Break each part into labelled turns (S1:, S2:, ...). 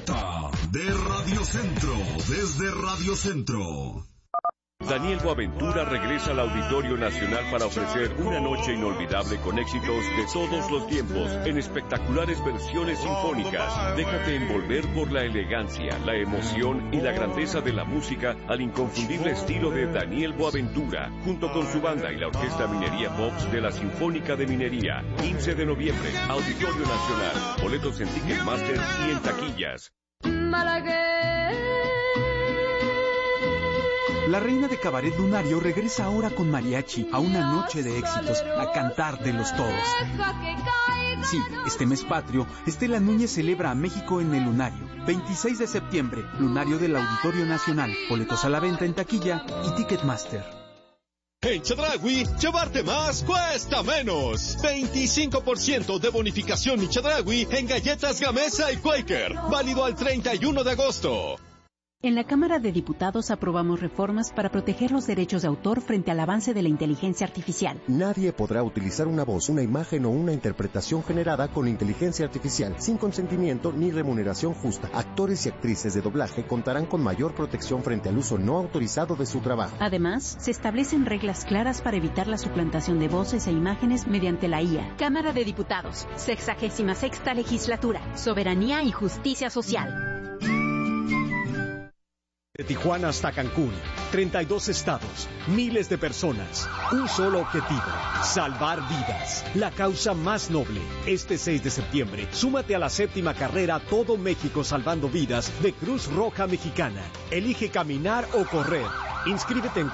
S1: directa de Radio Centro, desde Radio Centro.
S2: Daniel Boaventura regresa al Auditorio Nacional para ofrecer una noche inolvidable con éxitos de todos los tiempos, en espectaculares versiones sinfónicas. Déjate envolver por la elegancia, la emoción y la grandeza de la música al inconfundible estilo de Daniel Boaventura, junto con su banda y la Orquesta Minería Pops de la Sinfónica de Minería. 15 de noviembre, Auditorio Nacional. Boletos en Ticketmaster y en taquillas.
S3: La reina de Cabaret Lunario regresa ahora con mariachi a una noche de éxitos, a cantar de los todos. Sí, este mes patrio, Estela Núñez celebra a México en el Lunario. 26 de septiembre, Lunario del Auditorio Nacional. Boletos a la venta en taquilla y Ticketmaster.
S4: En Chedraui, llevarte más cuesta menos. 25% de bonificación en Chedraui en galletas Gamesa y Quaker. Válido al 31 de agosto.
S5: En la Cámara de Diputados aprobamos reformas para proteger los derechos de autor frente al avance de la inteligencia artificial.
S6: Nadie podrá utilizar una voz, una imagen o una interpretación generada con inteligencia artificial sin consentimiento ni remuneración justa. Actores y actrices de doblaje contarán con mayor protección frente al uso no autorizado de su trabajo.
S5: Además, se establecen reglas claras para evitar la suplantación de voces e imágenes mediante la IA. Cámara de Diputados, 66ª Legislatura, Soberanía y Justicia Social.
S7: De Tijuana hasta Cancún, 32 estados, miles de personas, un solo objetivo, salvar vidas. La causa más noble. Este 6 de septiembre, súmate a la 7ª carrera Todo México Salvando Vidas de Cruz Roja Mexicana. Elige caminar o correr. Inscríbete en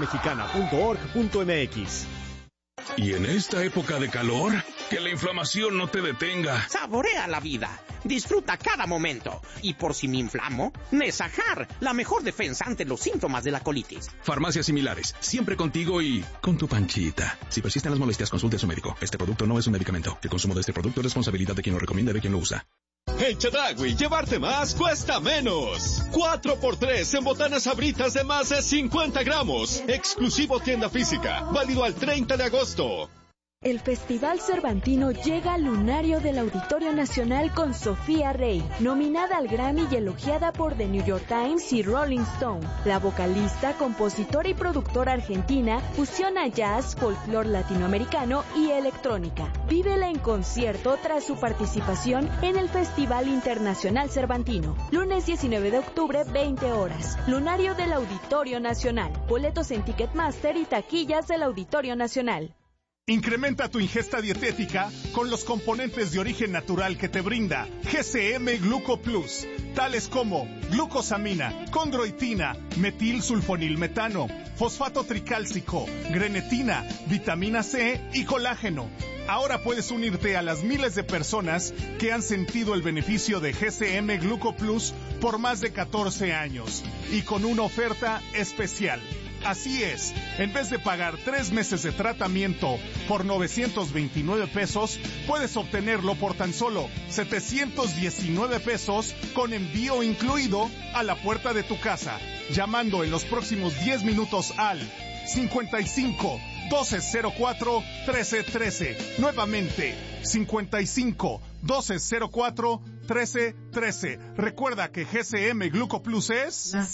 S7: cruzrojamexicana.org.mx.
S1: Y en esta época de calor, que la inflamación no te detenga.
S8: Saborea la vida. Disfruta cada momento. Y por si me inflamo, Nesajar, la mejor defensa ante los síntomas de la colitis.
S1: Farmacias similares, siempre contigo y con tu panchita. Si persisten las molestias, consulte a su médico. Este producto no es un medicamento. El consumo de este producto es responsabilidad de quien lo recomienda y de quien lo usa.
S4: En Chedraui, llevarte más cuesta menos. 4x3 en botanas Sabritas de más de 50 gramos. Exclusivo tienda física. Válido al 30 de agosto.
S9: El Festival Cervantino llega al Lunario del Auditorio Nacional con Sofía Rey, nominada al Grammy y elogiada por The New York Times y Rolling Stone. La vocalista, compositora y productora argentina fusiona jazz, folclore latinoamericano y electrónica. Vívela en concierto tras su participación en el Festival Internacional Cervantino. Lunes 19 de octubre, 20 horas. Lunario del Auditorio Nacional. Boletos en Ticketmaster y taquillas del Auditorio Nacional.
S10: Incrementa tu ingesta dietética con los componentes de origen natural que te brinda GCM Gluco Plus, tales como glucosamina, condroitina, metilsulfonilmetano, fosfato tricálcico, grenetina, vitamina C y colágeno. Ahora puedes unirte a las miles de personas que han sentido el beneficio de GCM Gluco Plus por más de 14 años y con una oferta especial. Así es, en vez de pagar 3 meses de tratamiento por 929 pesos, puedes obtenerlo por tan solo 719 pesos con envío incluido a la puerta de tu casa, llamando en los próximos 10 minutos al 55 1204 1313. Nuevamente, 55 1204 1313. Recuerda que GCM Gluco Plus es
S11: la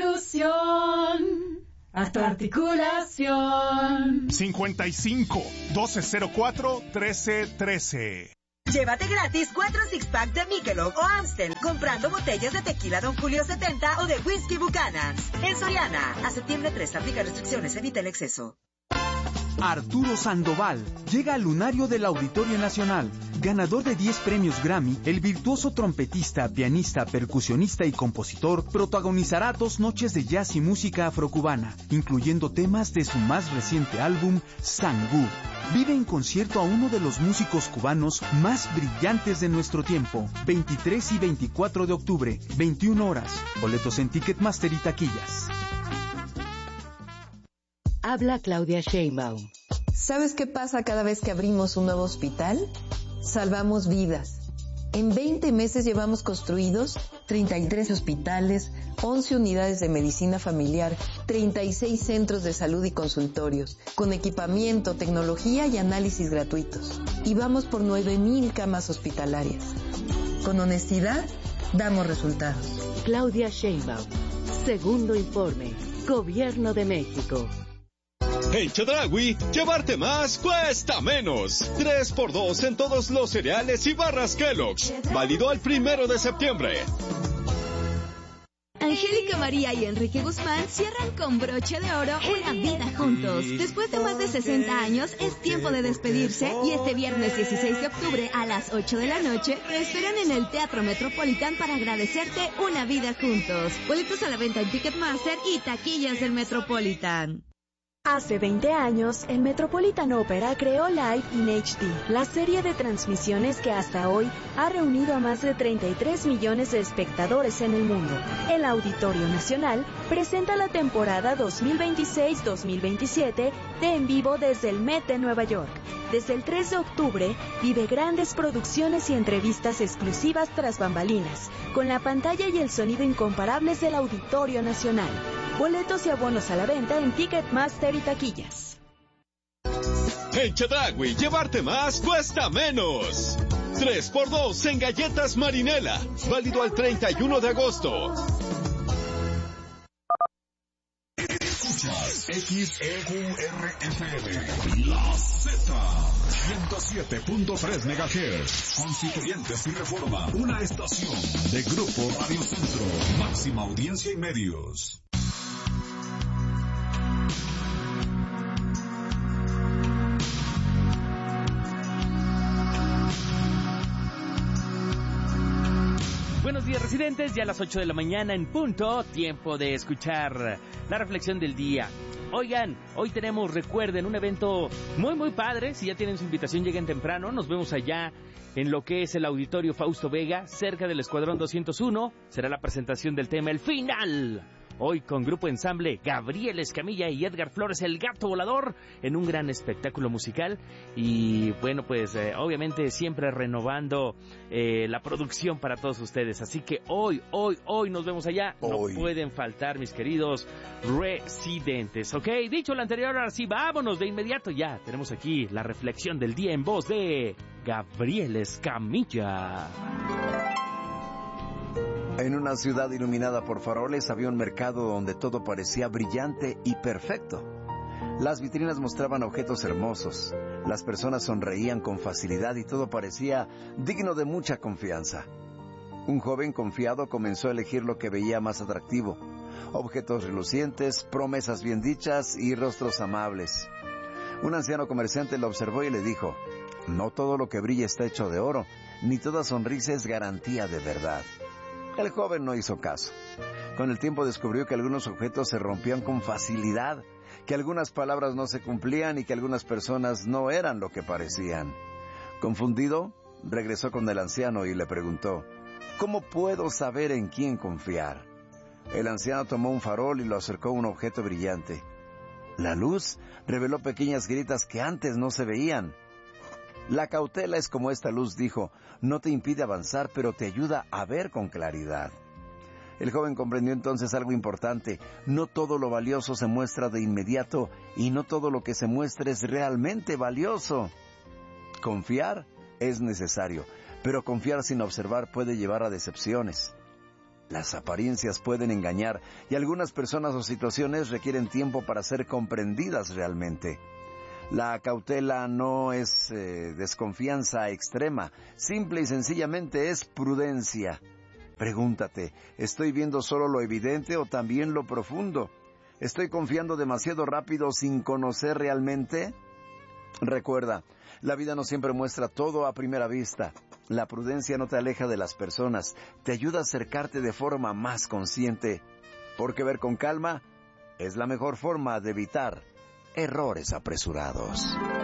S11: solución a tu articulación.
S10: 55 1204 1313.
S12: Llévate gratis 4 six-pack de Michelob o Amstel comprando botellas de tequila Don Julio 70 o de whisky Buchanan's. En Soriana, a septiembre 3, aplica restricciones, evita el exceso.
S3: Arturo Sandoval llega al Lunario del Auditorio Nacional. Ganador de 10 premios Grammy, el virtuoso trompetista, pianista, percusionista y compositor protagonizará 2 noches de jazz y música afrocubana, incluyendo temas de su más reciente álbum, Sangú. Vive en concierto a uno de los músicos cubanos más brillantes de nuestro tiempo. 23 y 24 de octubre, 21 horas. Boletos en Ticketmaster y taquillas.
S13: Habla Claudia Sheinbaum. ¿Sabes qué pasa cada vez que abrimos un nuevo hospital? Salvamos vidas. En 20 meses llevamos construidos 33 hospitales, 11 unidades de medicina familiar, 36 centros de salud y consultorios, con equipamiento, tecnología y análisis gratuitos. Y vamos por 9,000 camas hospitalarias. Con honestidad, damos resultados.
S14: Claudia Sheinbaum. Segundo informe. Gobierno de México.
S4: En Chedraui, llevarte más cuesta menos. 3x2 en todos los cereales y barras Kellogg's. Válido al 1 de septiembre.
S15: Angélica María y Enrique Guzmán cierran con broche de oro una vida juntos. Después de más de 60 años, es tiempo de despedirse y este viernes 16 de octubre a las 8 de la noche te esperan en el Teatro Metropolitan para agradecerte una vida juntos. Boletos a la venta en Ticketmaster y taquillas del Metropolitan.
S9: Hace 20 años, el Metropolitan Opera creó Live in HD, la serie de transmisiones que hasta hoy ha reunido a más de 33 millones de espectadores en el mundo. El Auditorio Nacional presenta la temporada 2026-2027 de En Vivo desde el Met de Nueva York. Desde el 3 de octubre, vive grandes producciones y entrevistas exclusivas tras bambalinas, con la pantalla y el sonido incomparables del Auditorio Nacional. Boletos y abonos a la venta en Ticketmaster y taquillas.
S4: En Chedraui, llevarte más cuesta menos. 3x2 en galletas Marinela. Válido al 31 de agosto.
S1: Escuchas XEURFM, La Z, 107.3 MHz, Constituyentes y Reforma, una estación de Grupo Radio Centro, máxima audiencia y medios.
S16: Buenos días, residentes, ya a las 8 de la mañana en punto, tiempo de escuchar la reflexión del día. Oigan, hoy tenemos, recuerden, un evento muy padre. Si ya tienen su invitación, lleguen temprano. Nos vemos allá en lo que es el Auditorio Fausto Vega, cerca del Escuadrón 201. Será la presentación del tema El Final. Hoy con Grupo Ensamble, Gabriel Escamilla y Edgar Flores, el Gato Volador, en un gran espectáculo musical. Y bueno, pues obviamente siempre renovando la producción para todos ustedes. Así que hoy nos vemos allá. No pueden faltar, mis queridos residentes. Ok, dicho lo anterior, ahora sí, vámonos de inmediato. Ya tenemos aquí la reflexión del día en voz de Gabriel Escamilla.
S17: En una ciudad iluminada por faroles había un mercado donde todo parecía brillante y perfecto. Las vitrinas mostraban objetos hermosos, las personas sonreían con facilidad y todo parecía digno de mucha confianza. Un joven confiado comenzó a elegir lo que veía más atractivo: objetos relucientes, promesas bien dichas y rostros amables. Un anciano comerciante lo observó y le dijo: «No todo lo que brilla está hecho de oro, ni toda sonrisa es garantía de verdad». El joven no hizo caso. Con el tiempo descubrió que algunos objetos se rompían con facilidad, que algunas palabras no se cumplían y que algunas personas no eran lo que parecían. Confundido, regresó con el anciano y le preguntó: «¿Cómo puedo saber en quién confiar?». El anciano tomó un farol y lo acercó a un objeto brillante. La luz reveló pequeñas grietas que antes no se veían. «La cautela es como esta luz», dijo, «no te impide avanzar, pero te ayuda a ver con claridad». El joven comprendió entonces algo importante: no todo lo valioso se muestra de inmediato y no todo lo que se muestra es realmente valioso. Confiar es necesario, pero confiar sin observar puede llevar a decepciones. Las apariencias pueden engañar y algunas personas o situaciones requieren tiempo para ser comprendidas realmente. La cautela no es desconfianza extrema, simple y sencillamente es prudencia. Pregúntate: ¿estoy viendo solo lo evidente o también lo profundo? ¿Estoy confiando demasiado rápido sin conocer realmente? Recuerda, la vida no siempre muestra todo a primera vista. La prudencia no te aleja de las personas, te ayuda a acercarte de forma más consciente, porque ver con calma es la mejor forma de evitar errores apresurados.